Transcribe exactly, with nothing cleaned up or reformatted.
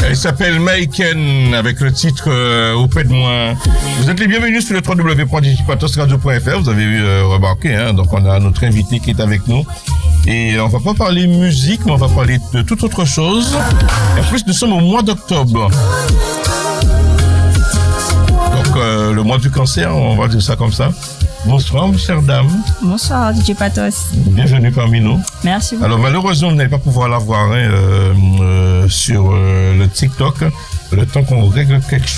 Il s'appelle Maiken avec le titre euh, Auprès de moi. Vous êtes les bienvenus sur le w w w point digipatos radio point f r. Vous avez euh, remarqué, hein, donc on a notre invité qui est avec nous. Et on va pas parler musique, mais on va parler de toute autre chose. Et en plus, nous sommes au mois d'octobre. Donc euh, le mois du cancer, on va dire ça comme ça. Bonsoir, mes chères dames. Bonsoir, D J Patos. Bienvenue parmi nous. Merci beaucoup. Alors, malheureusement, vous n'allez pas pouvoir la voir hein, euh, euh, sur euh, le TikTok. Le temps qu'on règle quelque